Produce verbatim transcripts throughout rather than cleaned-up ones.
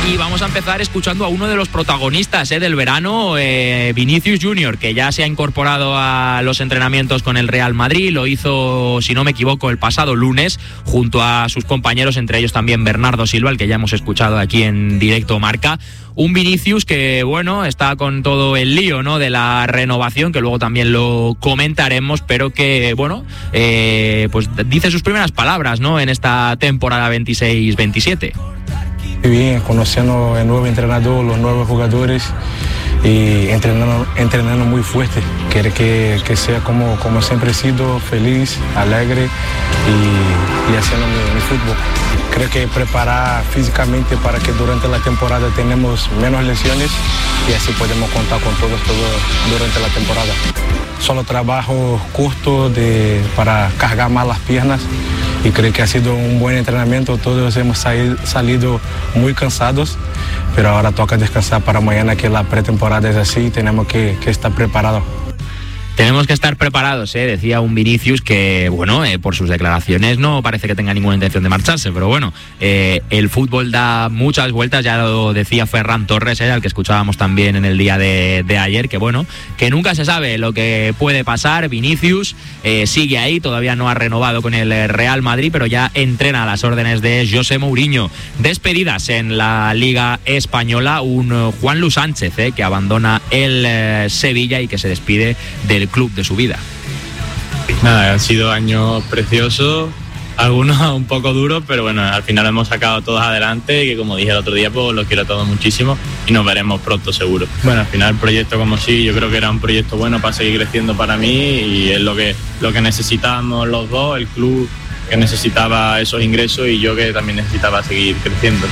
Y vamos a empezar escuchando a uno de los protagonistas eh, del verano, eh, Vinicius Junior, que ya se ha incorporado a los entrenamientos con el Real Madrid. Lo hizo, si no me equivoco, el pasado lunes, junto a sus compañeros, entre ellos también Bernardo Silva, el que ya hemos escuchado aquí en Directo Marca. Un Vinicius que, bueno, está con todo el lío, ¿no?, de la renovación, que luego también lo comentaremos, pero que, bueno, eh, pues dice sus primeras palabras, ¿no?, en esta temporada veintiséis veintisiete. Bien, conociendo el nuevo entrenador, los nuevos jugadores y entrenando, entrenando muy fuerte. Quiero que, que sea como, como siempre he sido, feliz, alegre y, y haciendo mi, mi fútbol. Creo que preparar físicamente para que durante la temporada tenemos menos lesiones y así podemos contar con todos todo durante la temporada. Solo trabajo corto de, para cargar más las piernas y creo que ha sido un buen entrenamiento. Todos hemos salido, salido muy cansados, pero ahora toca descansar para mañana, que la pretemporada es así y tenemos que, que estar preparados. Tenemos que estar preparados, ¿eh? Decía un Vinicius que, bueno, eh, por sus declaraciones no parece que tenga ninguna intención de marcharse, pero bueno, eh, el fútbol da muchas vueltas, ya lo decía Ferran Torres, eh, al que escuchábamos también en el día de, de ayer, que bueno, que nunca se sabe lo que puede pasar. Vinicius eh, sigue ahí, todavía no ha renovado con el Real Madrid, pero ya entrena a las órdenes de José Mourinho. Despedidas en la Liga Española, un Juanlu Sánchez, eh, que abandona el eh, Sevilla y que se despide del club de su vida. Nada, han sido años preciosos, algunos un poco duros, pero bueno, al final hemos sacado todos adelante y que, como dije el otro día, pues los quiero a todos muchísimo y nos veremos pronto seguro. Bueno, al final el proyecto, como sí, yo creo que era un proyecto bueno para seguir creciendo para mí y es lo que, lo que necesitábamos los dos, el club que necesitaba esos ingresos y yo que también necesitaba seguir creciendo.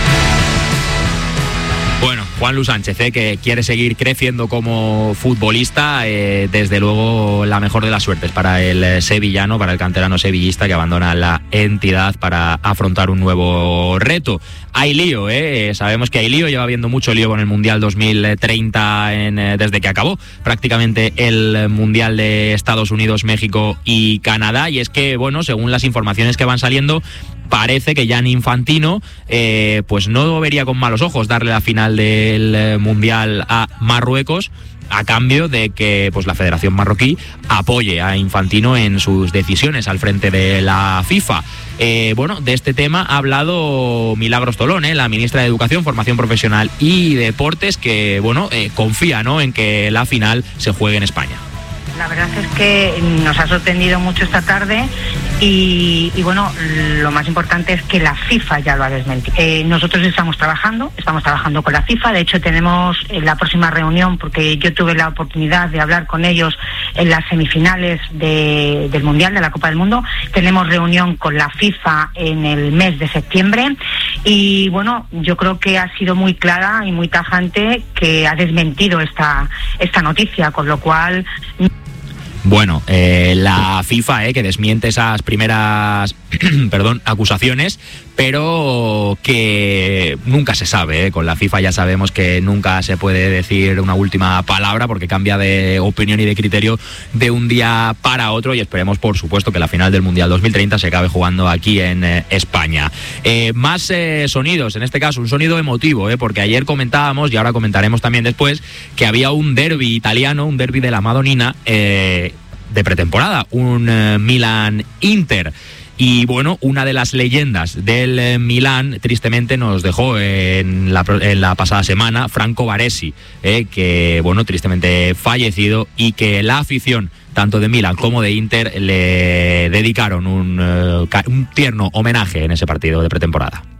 Bueno, Juanlu Sánchez, eh, que quiere seguir creciendo como futbolista, eh, desde luego la mejor de las suertes para el eh, sevillano, para el canterano sevillista que abandona la entidad para afrontar un nuevo reto. Hay lío, eh, sabemos que hay lío, lleva habiendo mucho lío con el Mundial dos mil treinta en, eh, desde que acabó prácticamente el Mundial de Estados Unidos, México y Canadá, y es que, bueno, según las informaciones que van saliendo, parece que Gianni Infantino eh, pues no vería con malos ojos darle la final del eh, Mundial a Marruecos, a cambio de que pues la Federación Marroquí apoye a Infantino en sus decisiones al frente de la FIFA. Eh, bueno, de este tema ha hablado Milagros Tolón, eh, la ministra de Educación, Formación Profesional y Deportes, que bueno, eh, confía, ¿no?, en que la final se juegue en España. La verdad es que nos ha sorprendido mucho esta tarde y, y bueno, lo más importante es que la FIFA ya lo ha desmentido. Eh, nosotros estamos trabajando, estamos trabajando con la FIFA, de hecho tenemos la próxima reunión, porque yo tuve la oportunidad de hablar con ellos en las semifinales de, del Mundial, de la Copa del Mundo. Tenemos reunión con la FIFA en el mes de septiembre y bueno, yo creo que ha sido muy clara y muy tajante que ha desmentido esta, esta noticia, con lo cual... Bueno, eh, la FIFA, eh, que desmiente esas primeras perdón, acusaciones, pero que nunca se sabe, eh. Con la FIFA ya sabemos que nunca se puede decir una última palabra porque cambia de opinión y de criterio de un día para otro, y esperemos, por supuesto, que la final del Mundial dos mil treinta se acabe jugando aquí en eh, España. Eh, más eh, sonidos, en este caso un sonido emotivo, eh, porque ayer comentábamos, y ahora comentaremos también después, que había un derbi italiano, un derbi de la Madonina, eh, de pretemporada, un eh, Milan-Inter. Y bueno, una de las leyendas del eh, Milán tristemente nos dejó en la, en la pasada semana, Franco Baresi, eh, que bueno, tristemente fallecido, y que la afición tanto de Milán como de Inter le dedicaron un, eh, un tierno homenaje en ese partido de pretemporada.